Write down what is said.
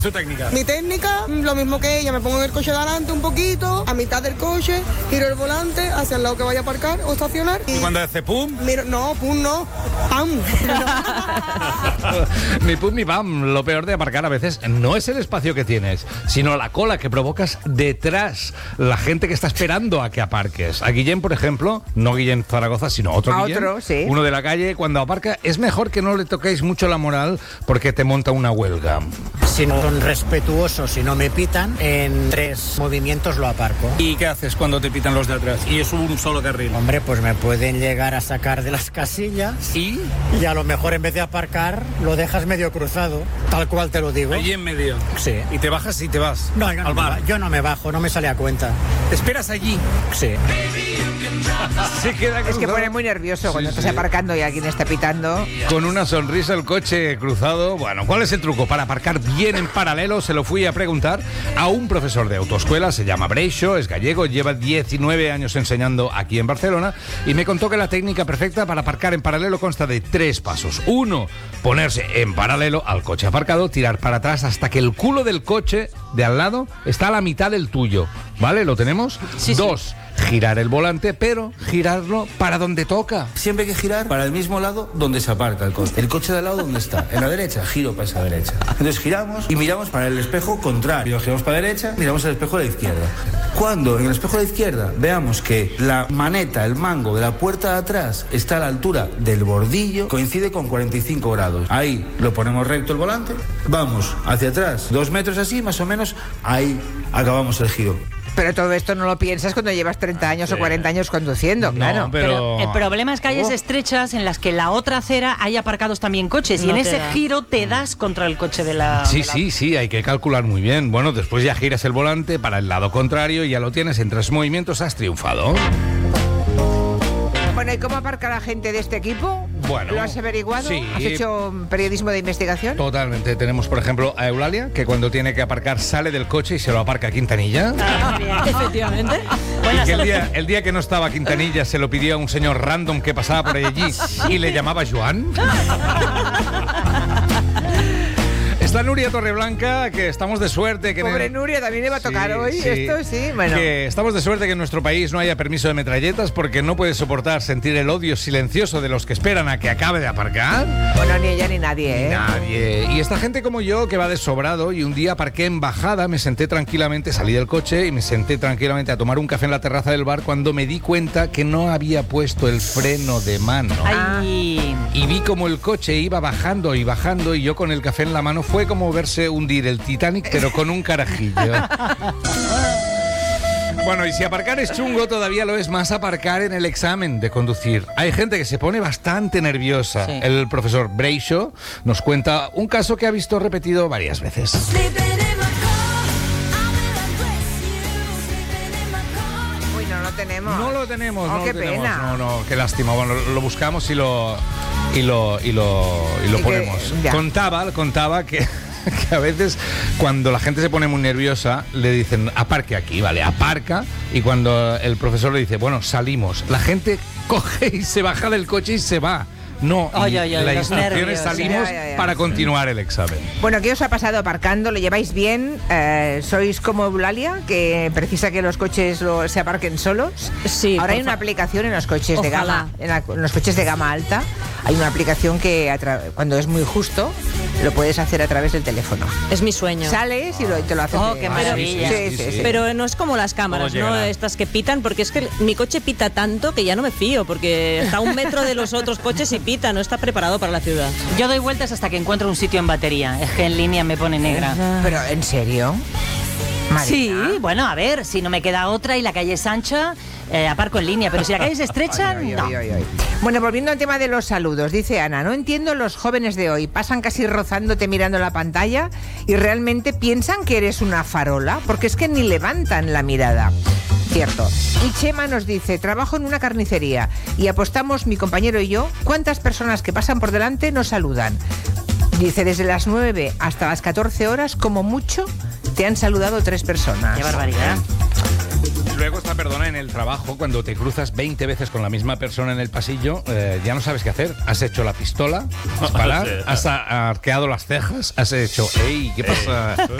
Su técnica. Mi técnica, lo mismo que ella, me pongo en el coche de adelante un poquito, a mitad del coche, giro el volante hacia el lado que vaya a aparcar o estacionar. ¿Y cuando hace pum? Miro, no, pum no, pam. Ni pum ni pam. Lo peor de aparcar a veces no es el espacio que tienes, sino la cola que provocas detrás. La gente que está esperando a que aparques. A Guillén, por ejemplo, no Guillén Zaragoza, sino otro Guillén, otro, sí. uno de la calle, cuando aparca, es mejor que no le toquéis mucho la moral porque te monta una huelga. Si no son respetuosos y no me pitan, en 3 movimientos lo aparco. ¿Y qué haces cuando te pitan los de atrás? Y es un solo carril. Hombre, pues me pueden llegar a sacar de las casillas ¿Y? a lo mejor en vez de aparcar lo dejas medio cruzado, tal cual te lo digo. Allí en medio. Sí. Y te bajas y te vas. No, yo no, al bar. yo no me bajo, no me sale a cuenta. ¿Te esperas allí? Sí. Se queda Es que cruzado. pone muy nervioso cuando Sí, estás sí. aparcando y alguien está pitando. Con una sonrisa el coche cruzado. Bueno, ¿cuál es el truco para aparcar bien en paralelo? Se lo fui a preguntar a un profesor de autoescuela, se llama Breixo, es gallego, lleva 19 años enseñando aquí en Barcelona y me contó que la técnica perfecta para aparcar en paralelo consta de 3 pasos. 1, ponerse en paralelo al coche aparcado, tirar para atrás hasta que el culo del coche de al lado está a la mitad del tuyo. ¿Vale? ¿Lo tenemos? Sí, 2, girar el volante, pero girarlo para donde toca. Siempre hay que girar para el mismo lado donde se aparca el coche. El coche de al lado, ¿dónde está? En la derecha, giro para esa derecha. Entonces giramos y miramos para el espejo contrario. Giramos para la derecha, miramos el espejo de la izquierda. Cuando en el espejo de la izquierda veamos que la maneta, el mango de la puerta de atrás está a la altura del bordillo, coincide con 45 grados. Ahí lo ponemos recto el volante, vamos hacia atrás 2 metros así, más o menos, ahí acabamos el giro. Pero todo esto no lo piensas cuando llevas 30 años o 40 años conduciendo, claro. pero... El problema es calles estrechas en las que la otra acera hay aparcados también coches y No en te ese da. giro te das contra el coche de la... Sí, de la- sí, hay que calcular muy bien. Bueno, después ya giras el volante para el lado contrario y ya lo tienes en 3 movimientos, has triunfado. Bueno, ¿y cómo aparca la gente de este equipo? Bueno, ¿Lo has averiguado? sí. ¿Has hecho periodismo de investigación? Totalmente. Tenemos, por ejemplo, a Eulalia, que cuando tiene que aparcar sale del coche y se lo aparca a Quintanilla. Efectivamente. Y que el día que no estaba Quintanilla se lo pidió a un señor random que pasaba por allí y le llamaba Joan. Está Nuria Torreblanca, que estamos de suerte que... Pobre Nuria, también le va a tocar hoy. Esto sí, bueno. Que estamos de suerte que en nuestro país no haya permiso de metralletas porque no puede soportar sentir el odio silencioso de los que esperan a que acabe de aparcar. Bueno, ni ella ni nadie, ¿eh? Nadie. Y esta gente como yo que va de sobrado y un día aparqué en bajada, me senté tranquilamente, salí del coche y me senté tranquilamente a tomar un café en la terraza del bar cuando me di cuenta que no había puesto el freno de mano. Ay, Y vi como el coche iba bajando y bajando y yo con el café en la mano fue como verse hundir el Titanic pero con un carajillo. Bueno, y si aparcar es chungo, todavía lo es más aparcar en el examen de conducir. Hay gente que se pone bastante nerviosa. Sí. El profesor Breixo nos cuenta un caso que ha visto repetido varias veces. Uy, no lo tenemos. No lo tenemos, Oh, no qué lo tenemos. pena. No, qué lástima. Bueno, lo buscamos y lo Y que- ponemos. ya. Contaba que a veces cuando la gente se pone muy nerviosa le dicen aparque aquí, vale, aparca, y cuando el profesor le dice, bueno, salimos, la gente coge y se baja del coche y se va. No, Ay, y ay, ay, la los instrucción es nervios. salimos Ya. para continuar el examen. Bueno, ¿qué os ha pasado aparcando? ¿Lo lleváis bien? ¿Sois como Eulalia, que precisa que los coches se aparquen solos? Sí, Ahora hay por una aplicación en los coches de Ojalá. gama, en los coches de gama alta. Hay una aplicación que cuando es muy justo lo puedes hacer a través del teléfono. Es mi sueño. Sales y te lo haces. Oh, qué maravilla. Sí. Pero no es como las cámaras, Todo ¿no? llegará. Estas que pitan, porque es que mi coche pita tanto que ya no me fío, porque está a 1 metro de los otros coches y pita, no está preparado para la ciudad. yo doy vueltas hasta que encuentro un sitio en batería. Es que en línea me pone negra. Pero, ¿en serio? Marina. Sí, bueno, a ver, si no me queda otra y la calle es ancha, aparco en línea, pero si la calle es estrecha, no. Ay. Bueno, volviendo al tema de los saludos, dice Ana, no entiendo los jóvenes de hoy, pasan casi rozándote mirando la pantalla y realmente piensan que eres una farola, porque es que ni levantan la mirada. Cierto. Y Chema nos dice, trabajo en una carnicería y apostamos mi compañero y yo cuántas personas que pasan por delante nos saludan. Dice, desde las 9 hasta las 14 horas, como mucho, te han saludado 3 personas. Qué barbaridad. luego está, perdona, en el trabajo, cuando te cruzas 20 veces con la misma persona en el pasillo, ya no sabes qué hacer. Has hecho la pistola, disparar, has arqueado las cejas, has hecho, ¡ey! ¿Qué pasa?